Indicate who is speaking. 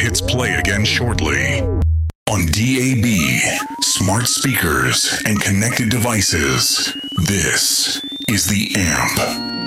Speaker 1: hits play again shortly. On DAB, smart speakers, and connected devices, this is The Amp.